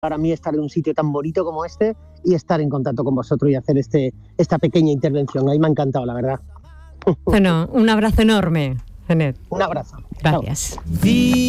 para mí estar en un sitio tan bonito como este y estar en contacto con vosotros y hacer esta pequeña intervención. Ahí me ha encantado, la verdad. Bueno, un abrazo enorme, Zenet. Un abrazo. Gracias. Chao.